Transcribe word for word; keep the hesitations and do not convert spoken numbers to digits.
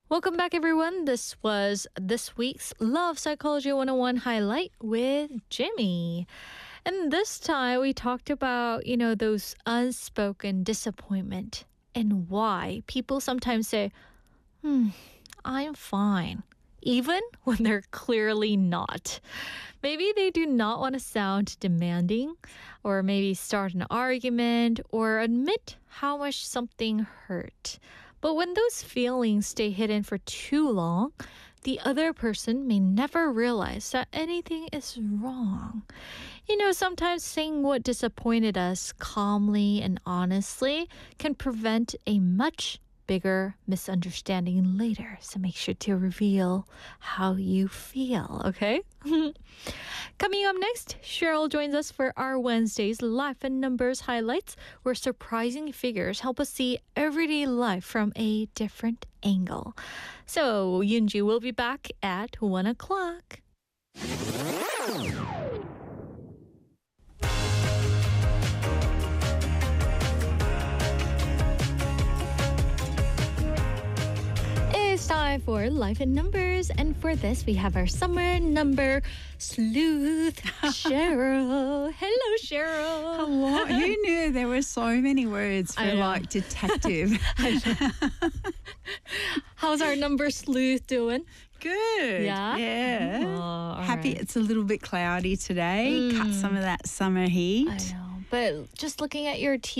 Welcome back, everyone. This was this week's Love Psychology one oh one highlight with Jimmy. And this time we talked about, you know, those unspoken disappointment and why people sometimes say, hmm, I'm fine, even when they're clearly not. Maybe they do not want to sound demanding or maybe start an argument or admit how much something hurt. But when those feelings stay hidden for too long, the other person may never realize that anything is wrong. You know, sometimes saying what disappointed us calmly and honestly can prevent a much bigger misunderstanding later. So make sure to reveal how you feel, okay? Coming up next, Cheryl joins us for our Wednesday's Life and Numbers highlights, where surprising figures help us see everyday life from a different angle. So Yunji will be back at one o'clock. It's time for Life in Numbers, and for this we have our summer number sleuth, Cheryl. Hello, Cheryl. Hello. Who knew there were so many words for I know. like detective? How's our number sleuth doing? Good. Yeah? Yeah. Oh, all Happy right. it's a little bit cloudy today. Cut Mm. some of that summer heat. I know, but just looking at your T